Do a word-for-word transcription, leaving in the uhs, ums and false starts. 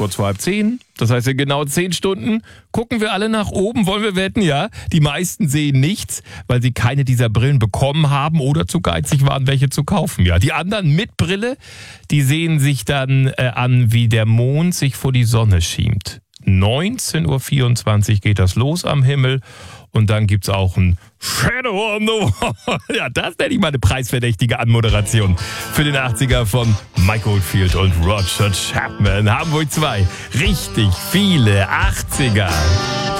kurz vor halb zehn. Das heißt, in genau zehn Stunden gucken wir alle nach oben. Wollen wir wetten? Ja. Die meisten sehen nichts, weil sie keine dieser Brillen bekommen haben oder zu geizig waren, welche zu kaufen. Ja. Die anderen mit Brille, die sehen sich dann äh, an, wie der Mond sich vor die Sonne schiebt. neunzehn Uhr vierundzwanzig geht das los am Himmel. Und dann gibt's auch ein Shadow on the Wall. Ja, das nenne ich mal eine preisverdächtige Anmoderation für den achtziger von Mike Oldfield und Roger Chapman. Hamburg zwei. Richtig viele achtziger.